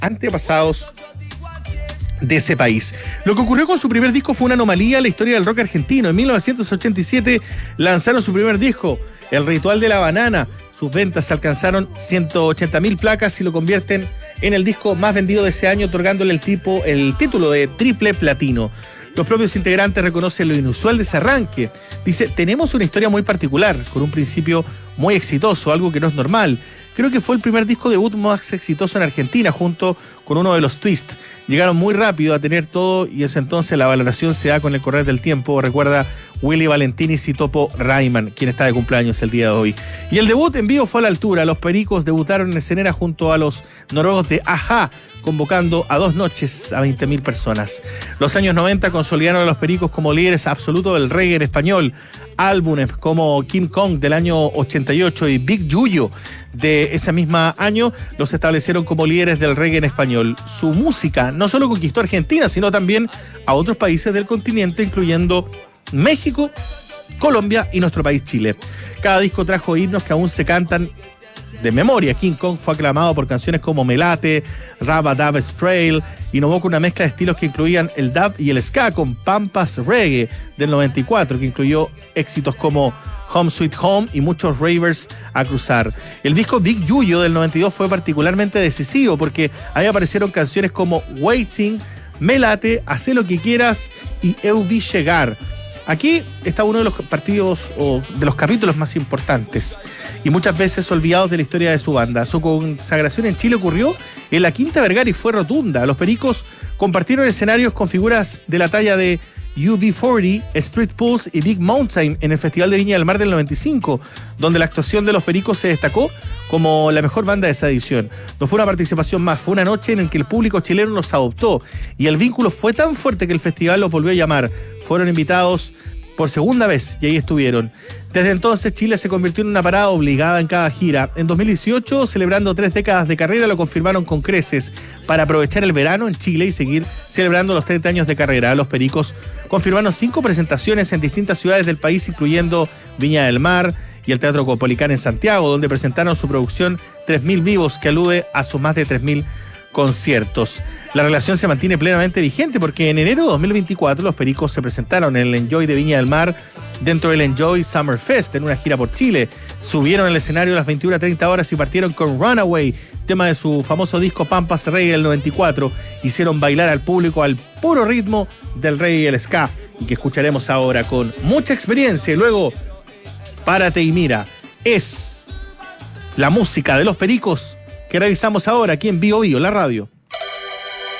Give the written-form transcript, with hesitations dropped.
antepasados de ese país. Lo que ocurrió con su primer disco fue una anomalía en la historia del rock argentino. En 1987 lanzaron su primer disco, El Ritual de la Banana. Sus ventas alcanzaron 180.000 placas y lo convierten en el disco más vendido de ese año, otorgándole el título de triple platino. Los propios integrantes reconocen lo inusual de ese arranque. Dice, tenemos una historia muy particular, con un principio muy exitoso, algo que no es normal. Creo que fue el primer disco debut más exitoso en Argentina, junto con uno de los Twist. Llegaron muy rápido a tener todo y ese entonces la valoración se da con el correr del tiempo, recuerda Willy Valentinis y Topo Rayman, quien está de cumpleaños el día de hoy. Y el debut en vivo fue a la altura. Los Pericos debutaron en escenera junto a los noruegos de A-ha, convocando a 2 noches a 20.000 personas. Los años 90 consolidaron a los Pericos como líderes absolutos del reggae en español. Álbumes como King Kong del año 88 y Big Yuyo de ese mismo año los establecieron como líderes del reggae en español. Su música no solo conquistó Argentina, sino también a otros países del continente, incluyendo México, Colombia y nuestro país Chile. Cada disco trajo himnos que aún se cantan de memoria. King Kong fue aclamado por canciones como Melate, Rabba Dab Sprail, innovó con una mezcla de estilos que incluían el dub y el ska con Pampas Reggae del 94, que incluyó éxitos como Home Sweet Home y muchos ravers a cruzar. El disco Big Yuyo del 92 fue particularmente decisivo porque ahí aparecieron canciones como Waiting, Melate, Hacé lo que quieras y Eu vi llegar. Aquí está uno de los partidos o de los capítulos más importantes y muchas veces olvidados de la historia de su banda. Su consagración en Chile ocurrió en la Quinta Vergara y fue rotunda. Los Pericos compartieron escenarios con figuras de la talla de UB40, Street Pulse y Big Mountain en el Festival de Viña del Mar del 95, donde la actuación de los Pericos se destacó como la mejor banda de esa edición. No fue una participación más, fue una noche en la que el público chileno los adoptó y el vínculo fue tan fuerte que el festival los volvió a llamar. Fueron invitados por segunda vez y ahí estuvieron. Desde entonces Chile se convirtió en una parada obligada en cada gira. En 2018, celebrando 3 décadas de carrera, lo confirmaron con creces para aprovechar el verano en Chile y seguir celebrando los 30 años de carrera. Los Pericos confirmaron 5 presentaciones en distintas ciudades del país, incluyendo Viña del Mar y el Teatro Caupolicán en Santiago, donde presentaron su producción 3.000 Vivos, que alude a sus más de 3.000 conciertos. La relación se mantiene plenamente vigente porque en enero de 2024 los Pericos se presentaron en el Enjoy de Viña del Mar dentro del Enjoy Summer Fest en una gira por Chile. Subieron al escenario a las 21:30 horas y partieron con Runaway, tema de su famoso disco Pampas Reggae del 94. Hicieron bailar al público al puro ritmo del reggae y el ska, y que escucharemos ahora con mucha experiencia. Y luego, Párate y mira, es la música de los Pericos que realizamos ahora aquí en Bio Bio, la radio.